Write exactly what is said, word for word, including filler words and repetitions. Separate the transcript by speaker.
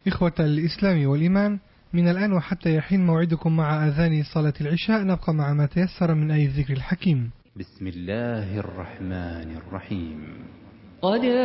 Speaker 1: إخوة الإسلام والإيمان، من الآن وحتى يحين موعدكم مع أذان صلاة العشاء، نبقى مع ما تيسر من آية الذكر الحكيم.
Speaker 2: بسم الله الرحمن الرحيم.
Speaker 3: قد